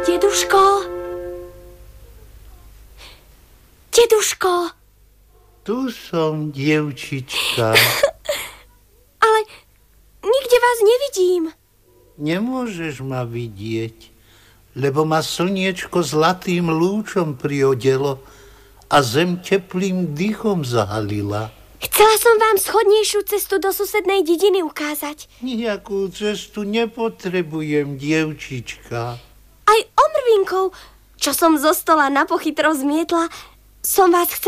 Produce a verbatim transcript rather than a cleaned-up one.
Deduško? Deduško? Tu som, dievčička. Ale nikde vás nevidím. Nemôžeš ma vidieť, lebo ma slniečko zlatým lúčom priodelo a zem teplým dýchom zahalila. Chcela som vám schodnejšiu cestu do susednej dediny ukázať. Nijakú cestu nepotrebujem, dievčička. Aj omrvinkov, čo som zo stola na pochytro zmietla, som vás chcela